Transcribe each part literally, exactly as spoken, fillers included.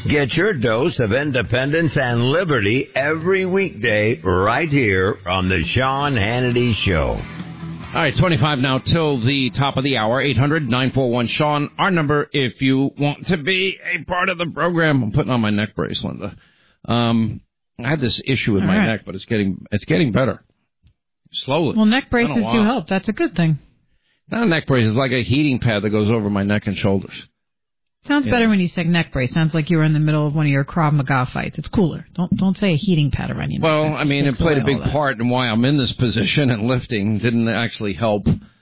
Get your dose of independence and liberty every weekday right here on the Sean Hannity Show. All right, twenty-five now till the top of the hour, eight hundred nine four one Sean. Our number if you want to be a part of the program. I'm putting on my neck brace, Linda. Um, I had this issue with All my right. neck, but it's getting it's getting better. Slowly. Well, neck braces do help. That's a good thing. Not a neck brace. It's like a heating pad that goes over my neck and shoulders. Sounds Yeah. better when you say neck brace. Sounds like you were in the middle of one of your Krav Maga fights. It's cooler. Don't don't say a heating pad around your neck. Well, That I mean, it takes played a away big all that. part in why I'm in this position, and lifting didn't actually help.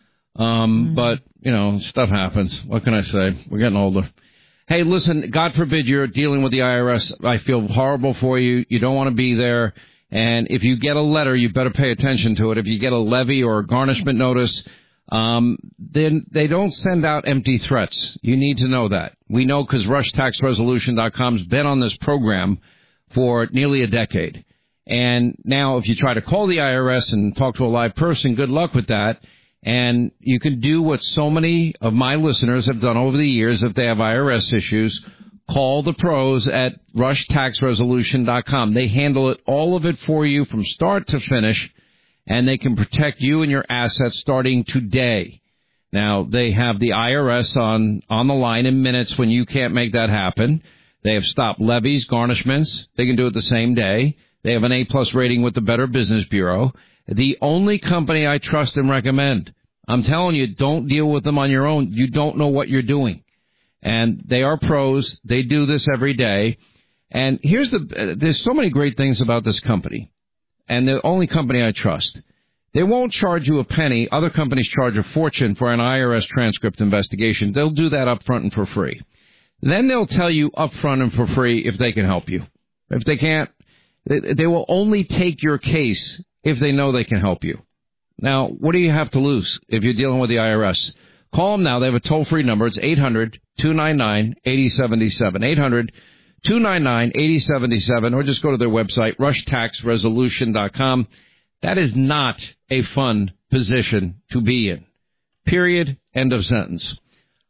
Um, Mm. But, you know, stuff happens. What can I say? We're getting older. Hey, listen, God forbid you're dealing with the I R S. I feel horrible for you. You don't want to be there. And if you get a letter, you better pay attention to it. If you get a levy or a garnishment notice, um, then they don't send out empty threats. You need to know that. We know because rush tax resolution dot com's been on this program for nearly a decade. And now if you try to call the I R S and talk to a live person, good luck with that. And you can do what so many of my listeners have done over the years if they have I R S issues. Call the pros at rush tax resolution dot com. They handle it, all of it for you from start to finish, and they can protect you and your assets starting today. Now, they have the I R S on, on the line in minutes when you can't make that happen. They have stopped levies, garnishments. They can do it the same day. They have an A-plus rating with the Better Business Bureau. The only company I trust and recommend. I'm telling you, don't deal with them on your own. You don't know what you're doing. And they are pros. They do this every day. And here's the, there's so many great things about this company. And the only company I trust. They won't charge you a penny. Other companies charge a fortune for an I R S transcript investigation. They'll do that up front and for free. Then they'll tell you up front and for free if they can help you. If they can't, they, they will only take your case if they know they can help you. Now, what do you have to lose if you're dealing with the I R S? Call them now. They have a toll-free number. It's eight hundred two nine nine eight zero seven seven. eight hundred two nine nine eight zero seven seven. Or just go to their website, rush tax resolution dot com. That is not a fun position to be in. Period. End of sentence.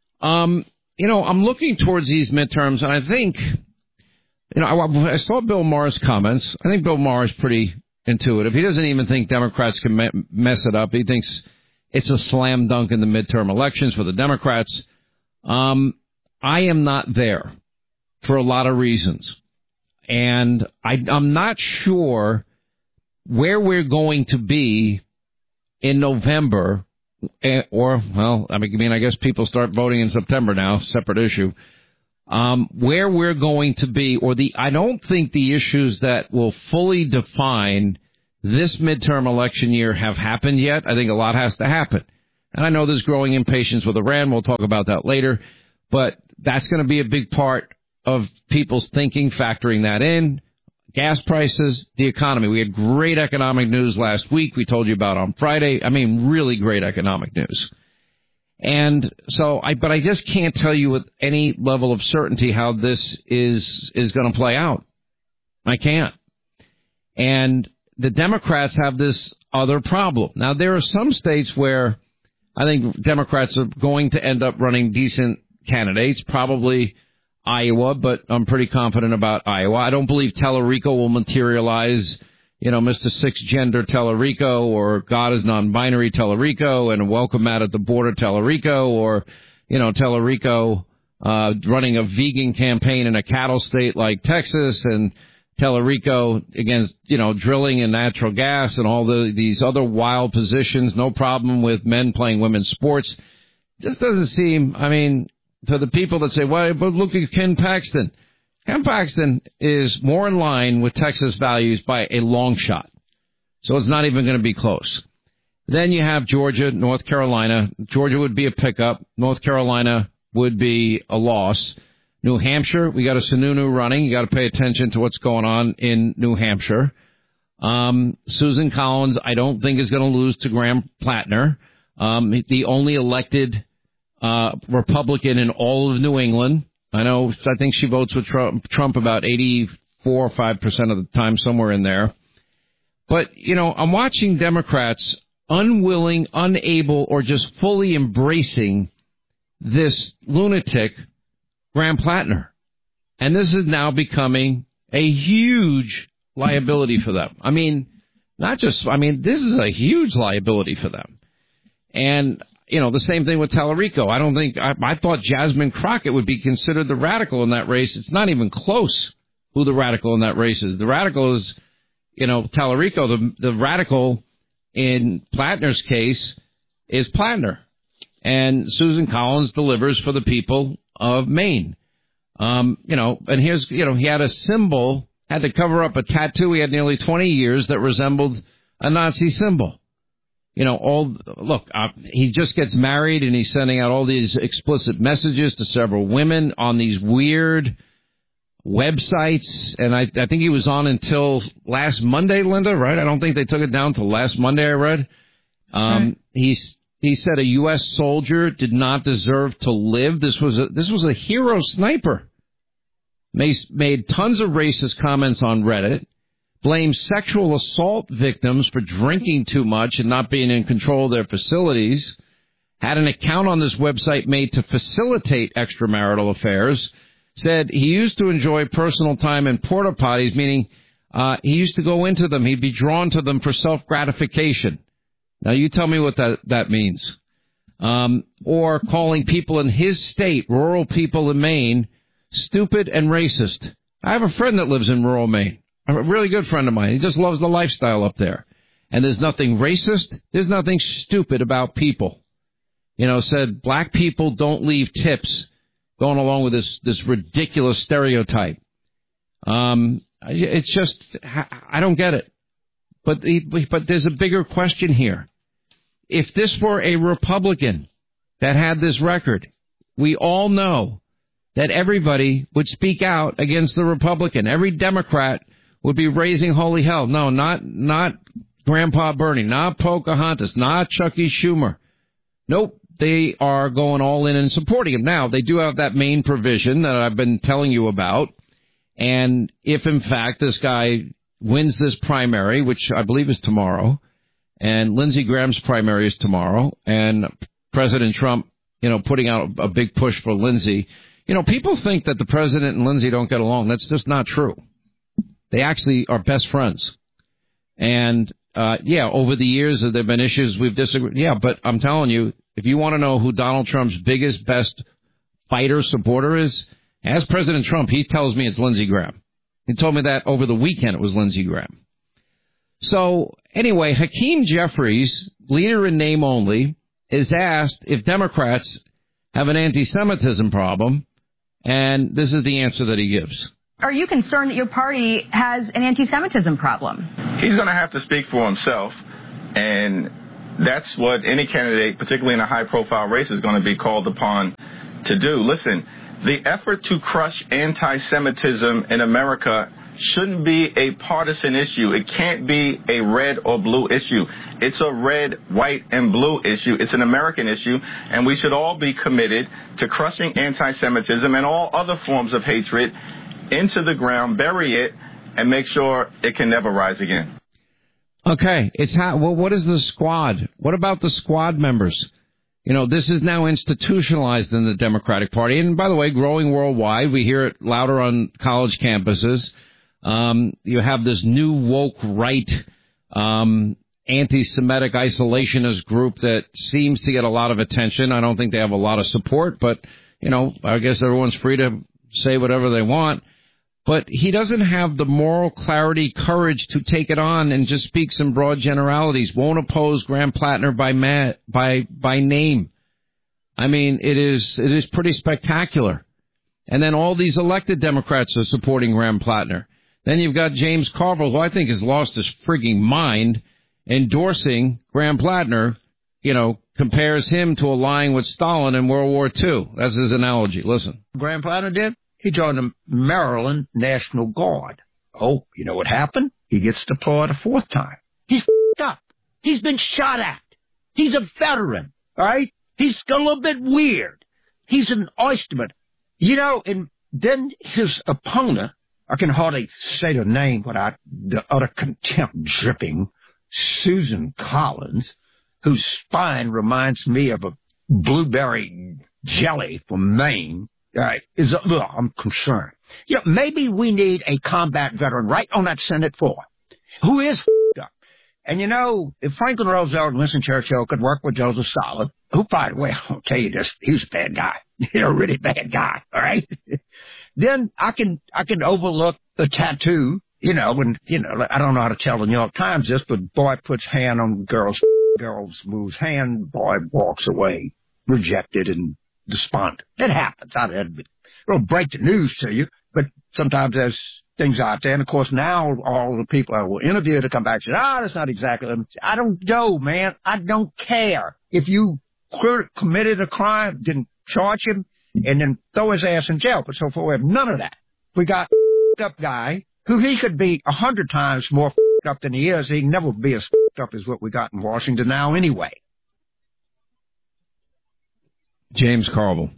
Um, you know, I'm looking towards these midterms, and I think, you know, I, I saw Bill Maher's comments. I think Bill Maher is pretty intuitive. He doesn't even think Democrats can me- mess it up. He thinks it's a slam dunk in the midterm elections for the Democrats. Um, I am not there for a lot of reasons. And I, I'm not sure where we're going to be in November, or, well, I mean, I guess people start voting in September now, separate issue. Um, where we're going to be, or the, I don't think the issues that will fully define this midterm election year have happened yet. I think a lot has to happen. And I know there's growing impatience with Iran. We'll talk about that later. But that's going to be a big part of people's thinking, factoring that in. Gas prices, the economy. We had great economic news last week. We told you about on Friday. I mean, really great economic news. And so I, but I just can't tell you with any level of certainty how this is, is going to play out. I can't. And the Democrats have this other problem. Now, there are some states where I think Democrats are going to end up running decent candidates, probably Iowa, but I'm pretty confident about Iowa. I don't believe Tellerico will materialize, you know, Mister Six-Gender Tellerico, or God is non-binary Tellerico, and welcome Matt at the border Tellerico, or, you know, Tellerico uh, running a vegan campaign in a cattle state like Texas, and Tellerico against, you know, drilling and natural gas and all the these other wild positions. No problem with men playing women's sports. Just doesn't seem, I mean, to the people that say, well, but look at Ken Paxton. Ken Paxton is more in line with Texas values by a long shot. So it's not even going to be close. Then you have Georgia, North Carolina. Georgia would be a pickup. North Carolina would be a loss. New Hampshire, we got a Sununu running. You got to pay attention to what's going on in New Hampshire. Um, Susan Collins, I don't think is going to lose to Graham Plattner. Um, the only elected uh, Republican in all of New England. I know, I think she votes with Trump, Trump about eighty-four or five percent of the time, somewhere in there. But, you know, I'm watching Democrats unwilling, unable, or just fully embracing this lunatic, Graham Plattner. And this is now becoming a huge liability for them. I mean, not just, I mean, this is a huge liability for them. And, you know, the same thing with Tallarico. I don't think, I, I thought Jasmine Crockett would be considered the radical in that race. It's not even close who the radical in that race is. The radical is, you know, Tallarico. The, the radical in Plattner's case is Plattner. And Susan Collins delivers for the people of Maine. Um, you know, and here's, you know, he had a symbol, had to cover up a tattoo he had nearly twenty years that resembled a Nazi symbol. You know, all, look, uh, he just gets married and he's sending out all these explicit messages to several women on these weird websites. And I, I think he was on until last Monday, Linda, right? I don't think they took it down till last Monday, I read. Um, right. he's, He said a U S soldier did not deserve to live. This was a, this was a hero sniper. Made, made tons of racist comments on Reddit. Blamed sexual assault victims for drinking too much and not being in control of their facilities. Had an account on this website made to facilitate extramarital affairs. Said he used to enjoy personal time in porta potties, meaning uh, he used to go into them. He'd be drawn to them for self-gratification. Now, you tell me what that, that means. Um, or calling people in his state, rural people in Maine, stupid and racist. I have a friend that lives in rural Maine, a really good friend of mine. He just loves the lifestyle up there. And there's nothing racist. There's nothing stupid about people. You know, said black people don't leave tips, going along with this, this ridiculous stereotype. Um, it's just, I don't get it. But but there's a bigger question here. If this were a Republican that had this record, we all know that everybody would speak out against the Republican. Every Democrat would be raising holy hell. No, not not Grandpa Bernie, not Pocahontas, not Chucky Schumer. Nope, they are going all in and supporting him. Now, they do have that main provision that I've been telling you about. And if, in fact, this guy wins this primary, which I believe is tomorrow, and Lindsey Graham's primary is tomorrow, and President Trump, you know, putting out a big push for Lindsey. You know, people think that the president and Lindsey don't get along. That's just not true. They actually are best friends. And, uh, yeah, over the years, there have been issues we've disagreed. Yeah, but I'm telling you, if you want to know who Donald Trump's biggest, best fighter supporter is, as President Trump, he tells me it's Lindsey Graham. He told me that over the weekend it was Lindsey Graham. So, anyway, Hakeem Jeffries, leader in name only, is asked if Democrats have an anti-Semitism problem, and this is the answer that he gives. Are you concerned that your party has an anti-Semitism problem? He's going to have to speak for himself, and that's what any candidate, particularly in a high-profile race, is going to be called upon to do. Listen, the effort to crush anti-Semitism in America shouldn't be a partisan issue. It can't be a red or blue issue. It's a red, white, and blue issue. It's an American issue, and we should all be committed to crushing anti-Semitism and all other forms of hatred into the ground, bury it, and make sure it can never rise again. Okay, it's how, well, what is the squad? What about the squad members? You know, this is now institutionalized in the Democratic Party. And by the way, growing worldwide, we hear it louder on college campuses. Um, you have this new woke right, um, anti-Semitic isolationist group that seems to get a lot of attention. I don't think they have a lot of support, but, you know, I guess everyone's free to say whatever they want. But he doesn't have the moral clarity, courage to take it on and just speak some broad generalities. Won't oppose Graham Plattner by ma- by by name. I mean, it is it is pretty spectacular. And then all these elected Democrats are supporting Graham Plattner. Then you've got James Carville, who I think has lost his frigging mind, endorsing Graham Plattner. You know, compares him to allying with Stalin in World War Two. That's his analogy. Listen. Graham Plattner did? He joined the Maryland National Guard. Oh, you know what happened? He gets deployed a fourth time. He's f***ed up. He's been shot at. He's a veteran, all right? He's a little bit weird. He's an oysterman. You know, and then his opponent, I can hardly say the name without the utter contempt dripping, Susan Collins, whose spine reminds me of a blueberry jelly from Maine. All right, is look, I'm concerned. You know, maybe we need a combat veteran right on that Senate floor who is f***ed up. And, you know, if Franklin Roosevelt and Winston Churchill could work with Joseph Stalin, who, by the way, I'll tell you this, he was a bad guy. He's a really bad guy, all right? Then I can I can overlook the tattoo, you know, and, you know, I don't know how to tell the New York Times this, but boy puts hand on girl's, girl's moves hand, boy walks away, rejected and despondent. It happens. I don't break the news to you, but sometimes there's things out there. And, of course, now all the people I will interview to come back and say, ah, oh, that's not exactly. I don't know, man. I don't care. If you committed a crime, then charge him and then throw his ass in jail. But so far, we have none of that. We got a up guy who he could be a hundred times more up than he is. He'd never be as up as what we got in Washington now anyway. James Carville.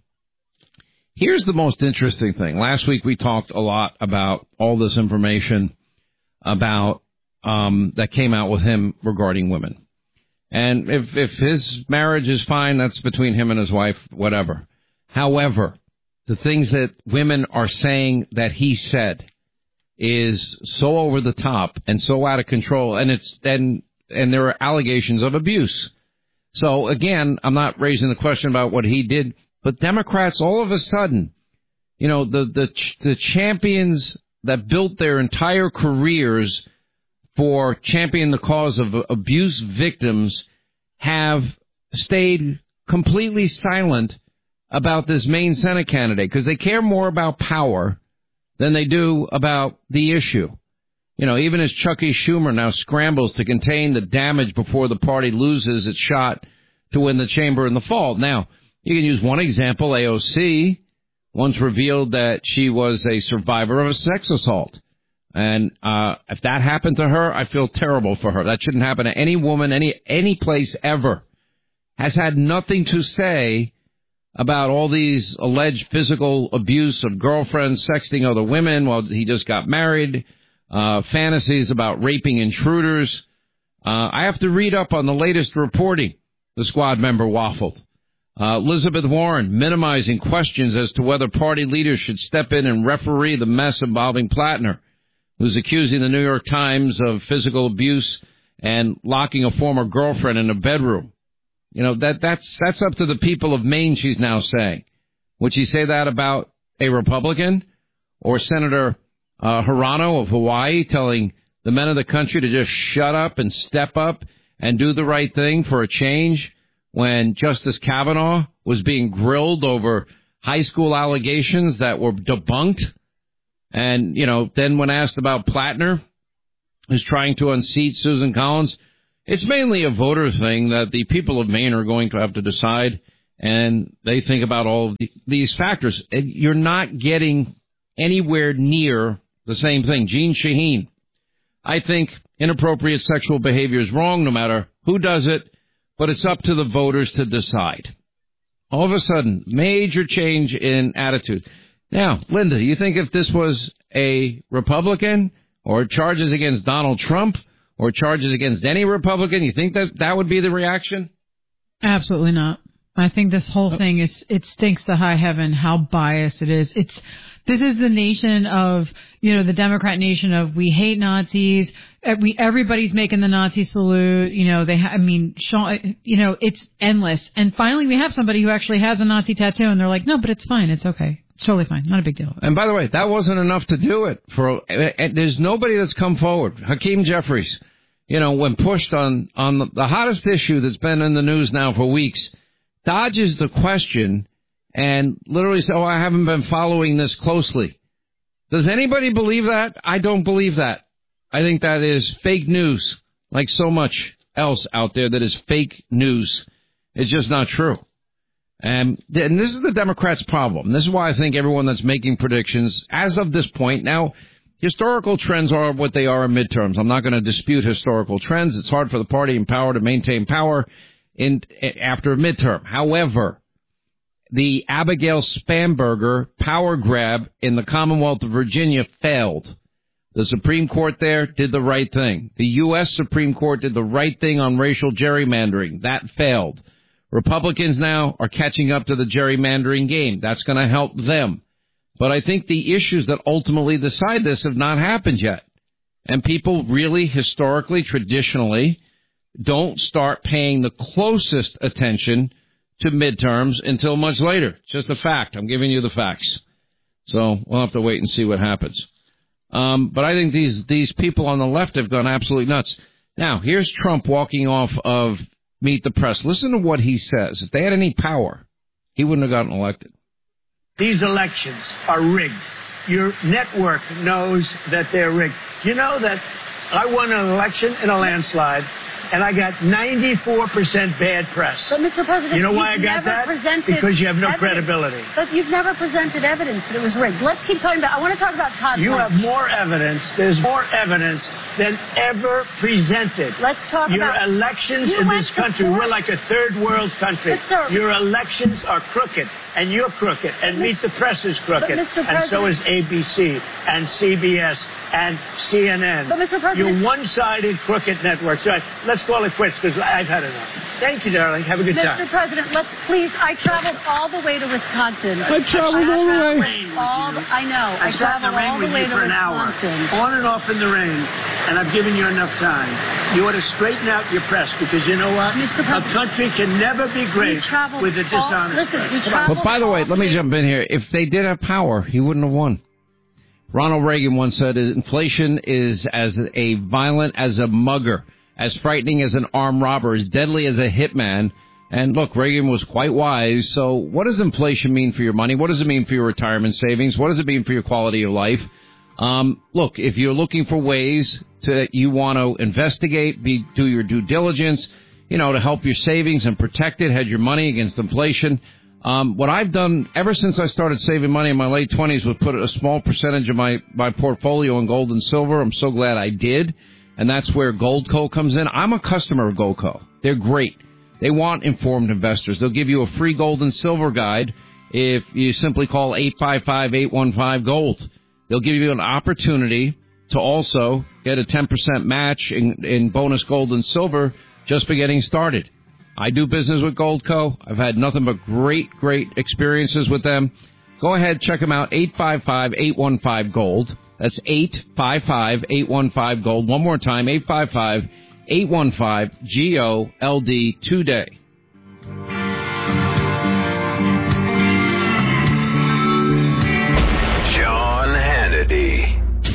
Here's the most interesting thing. Last week we talked a lot about all this information about um, that came out with him regarding women. And if, if his marriage is fine, that's between him and his wife, whatever. However, the things that women are saying that he said is so over the top and so out of control, and it's and and there are allegations of abuse. So again, I'm not raising the question about what he did, but Democrats all of a sudden, you know, the the the champions that built their entire careers for championing the cause of abuse victims have stayed completely silent about this Maine Senate candidate because they care more about power than they do about the issue. You know, even as Chucky Schumer now scrambles to contain the damage before the party loses its shot to win the chamber in the fall. Now, you can use one example. A O C once revealed that she was a survivor of a sex assault. And uh if that happened to her, I feel terrible for her. That shouldn't happen to any woman, any any place ever. Has had nothing to say about all these alleged physical abuse of girlfriends sexting other women while he just got married, uh fantasies about raping intruders. Uh I have to read up on the latest reporting. The squad member waffled. Uh, Elizabeth Warren minimizing questions as to whether party leaders should step in and referee the mess involving Plattner, who's accusing the New York Times of physical abuse and locking a former girlfriend in a bedroom. You know, that that's that's up to the people of Maine, she's now saying. Would she say that about a Republican or Senator uh, Hirano of Hawaii telling the men of the country to just shut up and step up and do the right thing for a change when Justice Kavanaugh was being grilled over high school allegations that were debunked? And, you know, then when asked about Plattner, who's trying to unseat Susan Collins, it's mainly a voter thing that the people of Maine are going to have to decide, and they think about all of the, these factors. And you're not getting anywhere near the same thing. Jeanne Shaheen, I think inappropriate sexual behavior is wrong no matter who does it, but it's up to the voters to decide. All of a sudden, major change in attitude. Now, Linda, you think if this was a Republican or charges against Donald Trump or charges against any Republican, you think that that would be the reaction? Absolutely not. I think this whole thing is, it stinks to high heaven how biased it is. It's, this is the nation of, you know, the Democrat nation of we hate Nazis. We, everybody's making the Nazi salute. You know, they, ha- I mean, Sean, you know, it's endless. And finally we have somebody who actually has a Nazi tattoo and they're like, no, but it's fine. It's okay. It's totally fine. Not a big deal. And by the way, that wasn't enough to do it. For there's nobody that's come forward. Hakeem Jeffries, you know, when pushed on, on the hottest issue that's been in the news now for weeks, dodges the question and literally says, oh, I haven't been following this closely. Does anybody believe that? I don't believe that. I think that is fake news, like so much else out there that is fake news. It's just not true. And, and this is the Democrats' problem. This is why I think everyone that's making predictions, as of this point, now, historical trends are what they are in midterms. I'm not going to dispute historical trends. It's hard for the party in power to maintain power in after a midterm. However, the Abigail Spanberger power grab in the Commonwealth of Virginia failed. The Supreme Court there did the right thing. The U S Supreme Court did the right thing on racial gerrymandering. That failed. Republicans now are catching up to the gerrymandering game. That's going to help them. But I think the issues that ultimately decide this have not happened yet. And people really, historically, traditionally, don't start paying the closest attention to midterms until much later. Just a fact. I'm giving you the facts. So we'll have to wait and see what happens. Um, but I think these, these people on the left have gone absolutely nuts. Now, here's Trump walking off of Meet the Press. Listen to what he says. If they had any power, he wouldn't have gotten elected. These elections are rigged. Your network knows that they're rigged. You know that I won an election in a landslide, and I got ninety-four percent bad press. But, Mister President, you know why I you've got never that? presented Because you have no evidence. credibility. But you've never presented evidence that it was rigged. Let's keep talking about, I want to talk about Todd You Blanche. have more evidence. There's more evidence than ever presented. Let's talk Your about... elections You in went this to country, four- we're like a third world country. But, sir- Your elections are crooked, and you're crooked, and Meet the Press is crooked, Mister and so is A B C, and C B S, and C N N. But, Mister President- You're one-sided crooked networks. All right, let's call it quits, because I've had enough. Thank you, darling. Have a good Mister time. President, let's please, I traveled all the way to Wisconsin. I traveled all the way. All the, I know. I, I sat in traveled the rain all the with way you to for an hour, Wisconsin. on and off in the rain, and I've given you enough time. You ought to straighten out your press, because you know what? Mister A President, country can never be great we traveled with a all- dishonest listen, press. we Come on. traveled But by the way, all let me way- jump in here. If they did have power, he wouldn't have won. Ronald Reagan once said inflation is as a violent as a mugger, as frightening as an armed robber, as deadly as a hitman. And look, Reagan was quite wise. So what does inflation mean for your money? What does it mean for your retirement savings? What does it mean for your quality of life? Um, look, if you're looking for ways to, you want to investigate, be, do your due diligence, you know, to help your savings and protect it, hedge your money against inflation. Um, what I've done ever since I started saving money in my late twenties was put a small percentage of my, my portfolio in gold and silver. I'm so glad I did. And that's where Goldco comes in. I'm a customer of Goldco. They're great. They want informed investors. They'll give you a free gold and silver guide if you simply call eight five five, eight one five, GOLD. They'll give you an opportunity to also get a ten percent match in, in bonus gold and silver just for getting started. I do business with Goldco. I've had nothing but great, great experiences with them. Go ahead, check them out, eight five five, eight one five, GOLD. That's eight five five, eight one five, GOLD. One more time, eight five five, eight one five, G O L D, today. Sean Hannity.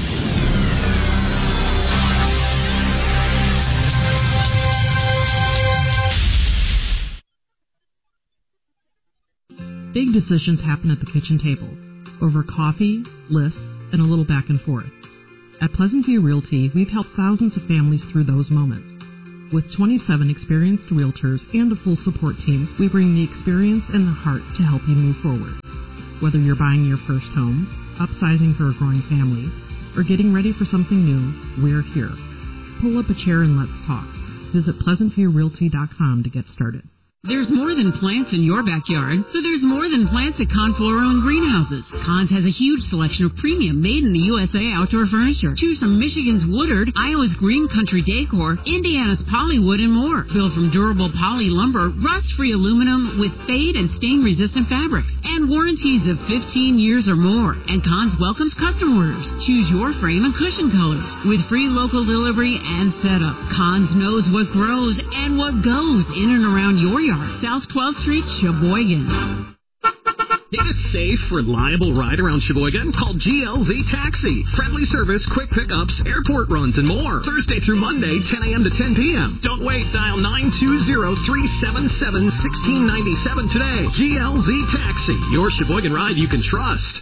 Big decisions happen at the kitchen table, over coffee, lists, and a little back and forth. At Pleasant View Realty, we've helped thousands of families through those moments. With twenty-seven experienced realtors and a full support team, we bring the experience and the heart to help you move forward. Whether you're buying your first home, upsizing for a growing family, or getting ready for something new, we're here. Pull up a chair and let's talk. Visit pleasant view realty dot com to get started. There's more than plants in your backyard, so there's more than plants at Kahn Floral and Greenhouses. Kahn's has a huge selection of premium made-in-the-U S A outdoor furniture. Choose from Michigan's Woodard, Iowa's Green Country Decor, Indiana's Polywood, and more. Built from durable poly lumber, rust-free aluminum with fade and stain-resistant fabrics, and warranties of fifteen years or more. And Kahn's welcomes custom orders. Choose your frame and cushion colors with free local delivery and setup. Kahn's knows what grows and what goes in and around your yard. South twelfth Street, Sheboygan. Need a safe, reliable ride around Sheboygan? Call G L Z Taxi. Friendly service, quick pickups, airport runs, and more. Thursday through Monday, ten a.m. to ten p.m. Don't wait. Dial nine two zero, three seven seven, one six nine seven today. G L Z Taxi. Your Sheboygan ride you can trust.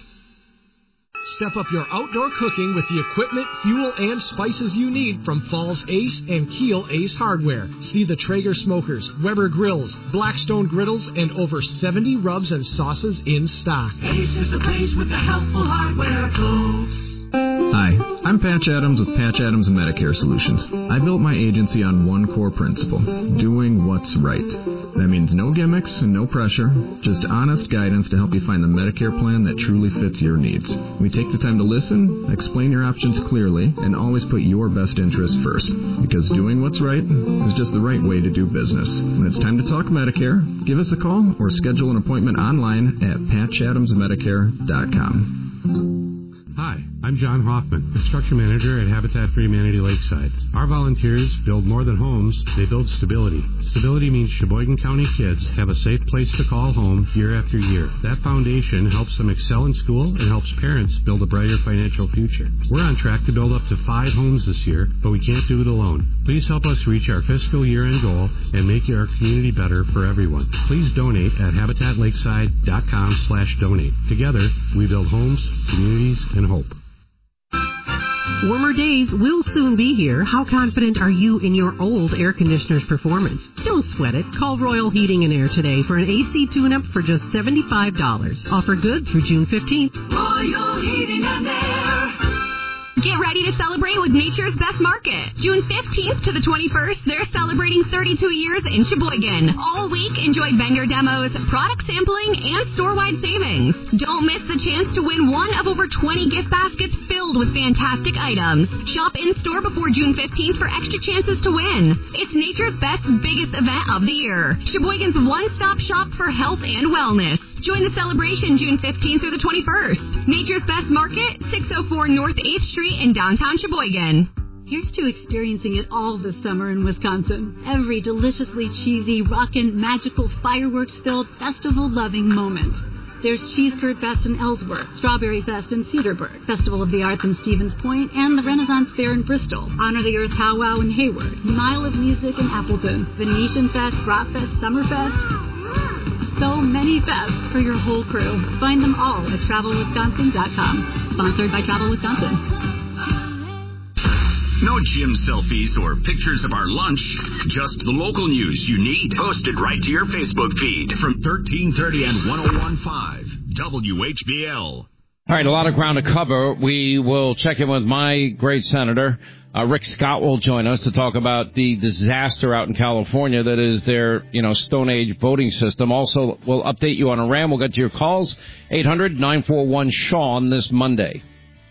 Step up your outdoor cooking with the equipment, fuel, and spices you need from Falls Ace and Kiel Ace Hardware. See the Traeger smokers, Weber grills, Blackstone griddles, and over seventy rubs and sauces in stock. Ace is the place with the helpful hardware tools. Hi, I'm Patch Adams with Patch Adams Medicare Solutions. I built my agency on one core principle, doing what's right. That means no gimmicks and no pressure, just honest guidance to help you find the Medicare plan that truly fits your needs. We take the time to listen, explain your options clearly, and always put your best interest first. Because doing what's right is just the right way to do business. When it's time to talk Medicare, give us a call or schedule an appointment online at patch adams medicare dot com. I'm John Hoffman, construction manager at Habitat for Humanity Lakeside. Our volunteers build more than homes, they build stability. Stability means Sheboygan County kids have a safe place to call home year after year. That foundation helps them excel in school and helps parents build a brighter financial future. We're on track to build up to five homes this year, but we can't do it alone. Please help us reach our fiscal year-end goal and make our community better for everyone. Please donate at habitat lakeside dot com slash donate. Together, we build homes, communities, and hope. Warmer days will soon be here. How confident are you in your old air conditioner's performance? Don't sweat it. Call Royal Heating and Air today for an A C tune-up for just seventy-five dollars. Offer good through June fifteenth. Royal Heating and Air. Get ready to celebrate with Nature's Best Market. June fifteenth to the twenty-first, they're celebrating thirty-two years in Sheboygan. All week, enjoy vendor demos, product sampling, and store-wide savings. Don't miss the chance to win one of over twenty gift baskets filled with fantastic items. Shop in-store before June fifteenth for extra chances to win. It's Nature's Best's biggest event of the year. Sheboygan's one-stop shop for health and wellness. Join the celebration June fifteenth through the twenty-first. Nature's Best Market, six oh four North eighth Street in downtown Sheboygan. Here's to experiencing it all this summer in Wisconsin. Every deliciously cheesy, rockin', magical, fireworks-filled, festival-loving moment. There's Cheese Curd Fest in Ellsworth, Strawberry Fest in Cedarburg, Festival of the Arts in Stevens Point, and the Renaissance Fair in Bristol, Honor the Earth Powwow in Hayward, Mile of Music in Appleton, Venetian Fest, Rock Fest, Summerfest. So many fests for your whole crew. Find them all at travel wisconsin dot com. Sponsored by Travel Wisconsin. No gym selfies or pictures of our lunch, just the local news you need, posted right to your Facebook feed from thirteen thirty and one oh one point five W H B L. All right, a lot of ground to cover. We will check in with my great senator. Uh, Rick Scott will join us to talk about the disaster out in California that is their, you know, Stone Age voting system. Also, we'll update you on Iran. We'll get to your calls, eight hundred nine four one Sean this Monday.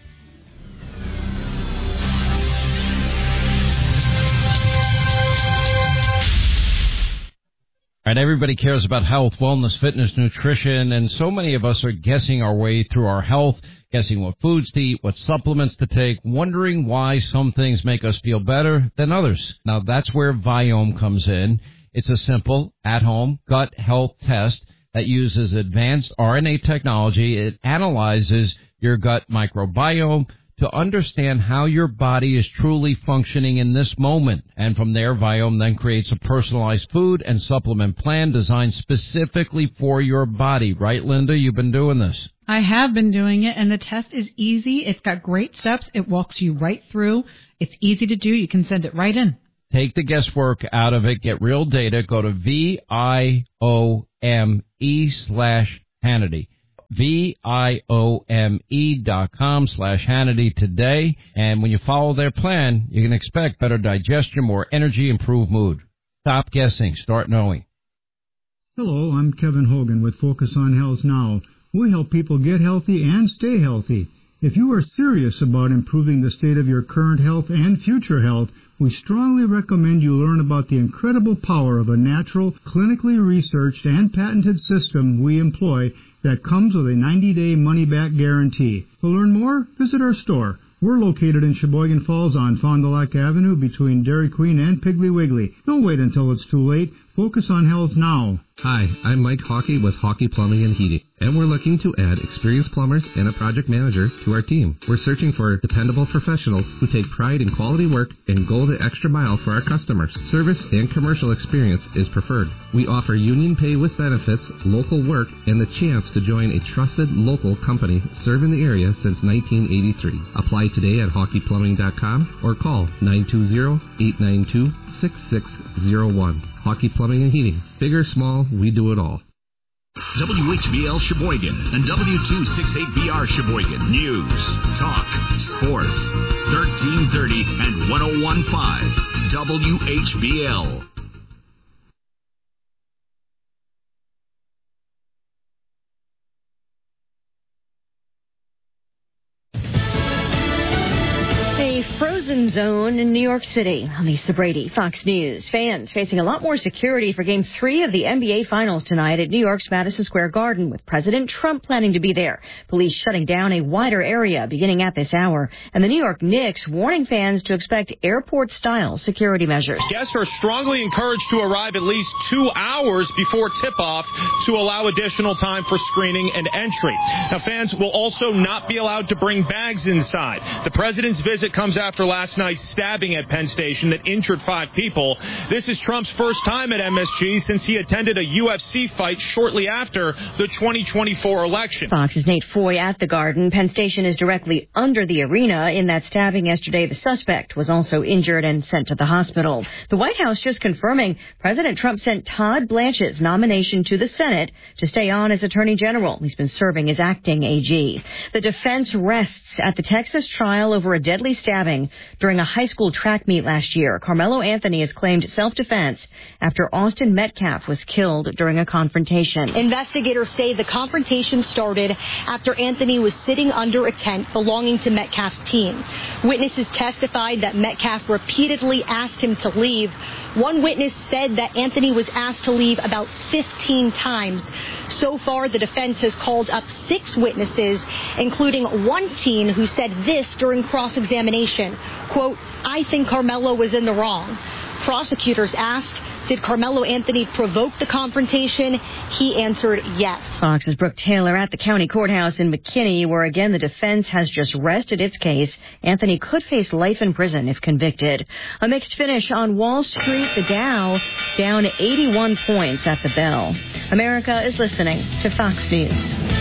All right, everybody cares about health, wellness, fitness, nutrition, and so many of us are guessing our way through our health, guessing what foods to eat, what supplements to take, wondering why some things make us feel better than others. Now, that's where Viome comes in. It's a simple, at-home gut health test that uses advanced R N A technology. It analyzes your gut microbiome to understand how your body is truly functioning in this moment. And from there, Viome then creates a personalized food and supplement plan designed specifically for your body. Right, Linda? You've been doing this. I have been doing it, and the test is easy. It's got great steps. It walks you right through. It's easy to do. You can send it right in. Take the guesswork out of it. Get real data. Go to V I O M E slash Hannity. V I O M E dot com slash Hannity today. And when you follow their plan, you can expect better digestion, more energy, improved mood. Stop guessing. Start knowing. Hello, I'm Kevin Hogan with Focus on Health Now. We help people get healthy and stay healthy. If you are serious about improving the state of your current health and future health, we strongly recommend you learn about the incredible power of a natural, clinically researched and patented system we employ that comes with a ninety-day money-back guarantee. To learn more, visit our store. We're located in Sheboygan Falls on Fond du Lac Avenue between Dairy Queen and Piggly Wiggly. Don't wait until it's too late. Focus on health now. Hi, I'm Mike Hawkey with Hawkey Plumbing and Heating, and we're looking to add experienced plumbers and a project manager to our team. We're searching for dependable professionals who take pride in quality work and go the extra mile for our customers. Service and commercial experience is preferred. We offer union pay with benefits, local work, and the chance to join a trusted local company serving the area since nineteen eighty-three. Apply today at hawkey plumbing dot com or call nine two zero, eight nine two, six six zero one. Hawkey Plumbing and Heating. Big or small, we do it all. W H B L Sheboygan and W two sixty-eight B R Sheboygan. News, talk, sports. thirteen thirty and one oh one point five W H B L. a frozen zone in New York City. I'm Lisa Brady, Fox News. Fans facing a lot more security for Game three of the N B A Finals tonight at New York's Madison Square Garden, with President Trump planning to be there. Police shutting down a wider area beginning at this hour. And the New York Knicks warning fans to expect airport-style security measures. Guests are strongly encouraged to arrive at least two hours before tip-off to allow additional time for screening and entry. Now, fans will also not be allowed to bring bags inside. The president's visit comes after last night's stabbing at Penn Station that injured five people. This is Trump's first time at M S G since he attended a U F C fight shortly after the twenty twenty-four election. Fox's Nate Foy at the Garden. Penn Station is directly under the arena. In that stabbing yesterday, the suspect was also injured and sent to the hospital. The White House just confirming President Trump sent Todd Blanche's nomination to the Senate to stay on as Attorney General. He's been serving as acting A G. The defense rests at the Texas trial over a deadly stabbing during a high school track meet last year. Carmelo Anthony has claimed self-defense after Austin Metcalf was killed during a confrontation. Investigators say the confrontation started after Anthony was sitting under a tent belonging to Metcalf's team. Witnesses testified that Metcalf repeatedly asked him to leave. One witness said that Anthony was asked to leave about fifteen times. So far, the defense has called up six witnesses, including one teen who said this during cross-examination, quote, "I think Carmelo was in the wrong." Prosecutors asked, did Carmelo Anthony provoke the confrontation? He answered yes. Fox's Brooke Taylor at the county courthouse in McKinney, where again the defense has just rested its case. Anthony could face life in prison if convicted. A mixed finish on Wall Street. The Dow down eighty-one points at the bell. America is listening to Fox News.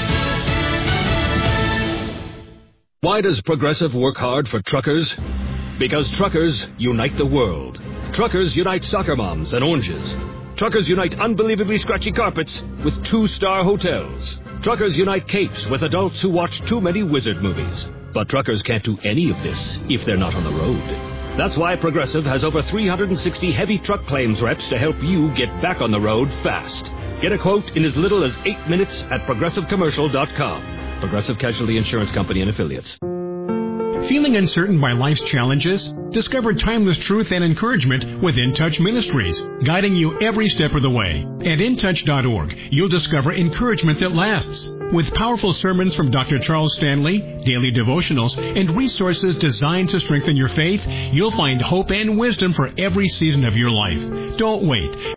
Why does Progressive work hard for truckers? Because truckers unite the world. Truckers unite soccer moms and oranges. Truckers unite unbelievably scratchy carpets with two-star hotels. Truckers unite capes with adults who watch too many wizard movies. But truckers can't do any of this if they're not on the road. That's why Progressive has over three hundred sixty heavy truck claims reps to help you get back on the road fast. Get a quote in as little as eight minutes at progressive commercial dot com. Progressive Casualty Insurance Company and Affiliates. Feeling uncertain by life's challenges? Discover timeless truth and encouragement with In Touch Ministries, guiding you every step of the way. At in touch dot org, you'll discover encouragement that lasts. With powerful sermons from Doctor Charles Stanley, daily devotionals, and resources designed to strengthen your faith, you'll find hope and wisdom for every season of your life. Don't wait.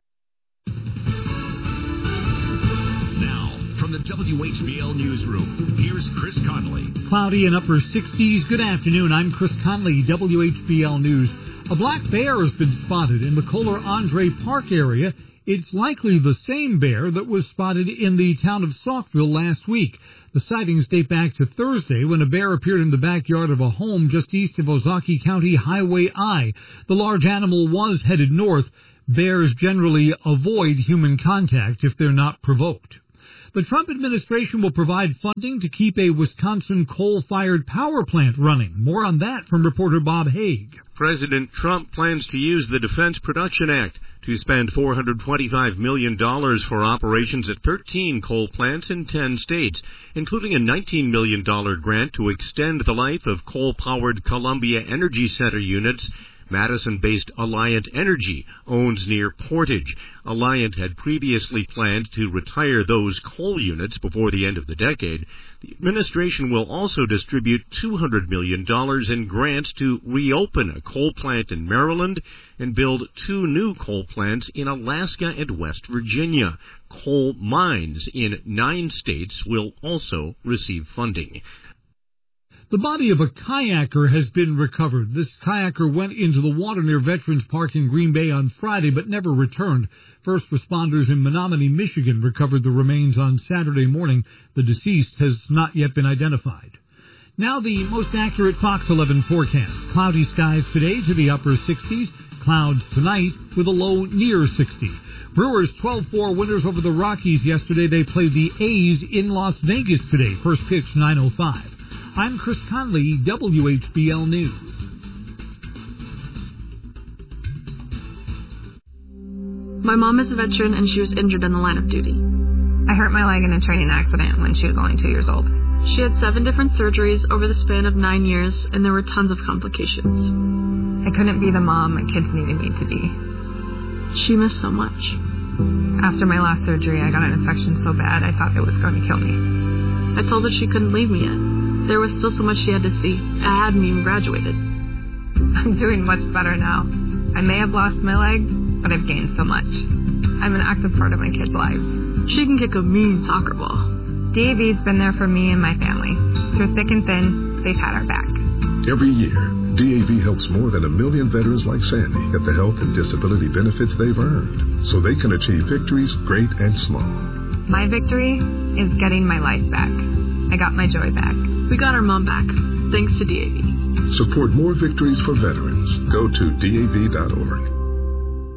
The W H B L Newsroom. Here's Chris Conley. Cloudy and upper sixties. Good afternoon. I'm Chris Conley, W H B L News. A black bear has been spotted in the Kohler Andre Park area. It's likely the same bear that was spotted in the town of Saukville last week. The sightings date back to Thursday when a bear appeared in the backyard of a home just east of Ozaukee County Highway I. The large animal was headed north. Bears generally avoid human contact if they're not provoked. The Trump administration will provide funding to keep a Wisconsin coal-fired power plant running. More on that from reporter Bob Haig. President Trump plans to use the Defense Production Act to spend four hundred twenty-five million dollars for operations at thirteen coal plants in ten states, including a nineteen million dollars grant to extend the life of coal-powered Columbia Energy Center units Madison-based Alliant Energy owns near Portage. Alliant had previously planned to retire those coal units before the end of the decade. The administration will also distribute two hundred million dollars in grants to reopen a coal plant in Maryland and build two new coal plants in Alaska and West Virginia. Coal mines in nine states will also receive funding. The body of a kayaker has been recovered. This kayaker went into the water near Veterans Park in Green Bay on Friday but never returned. First responders in Menominee, Michigan recovered the remains on Saturday morning. The deceased has not yet been identified. Now the most accurate Fox eleven forecast. Cloudy skies today to the upper sixties. Clouds tonight with a low near sixty. Brewers twelve four winners over the Rockies yesterday. They played the A's in Las Vegas today. First pitch nine oh five. I'm Chris Conley, W H B L News. My mom is a veteran and she was injured in the line of duty. I hurt my leg in a training accident when she was only two years old. She had seven different surgeries over the span of nine years, and there were tons of complications. I couldn't be the mom my kids needed me to be. She missed so much. After my last surgery, I got an infection so bad I thought it was going to kill me. I told her she couldn't leave me yet. There was still so much she had to see. I hadn't even graduated. I'm doing much better now. I may have lost my leg, but I've gained so much. I'm an active part of my kids' lives. She can kick a mean soccer ball. D A V's been there for me and my family. Through thick and thin, they've had our back. Every year, D A V helps more than a million veterans like Sandy get the health and disability benefits they've earned, so they can achieve victories great and small. My victory is getting my life back. I got my joy back. We got our mom back, thanks to D A V. Support more victories for veterans. Go to D A V dot org.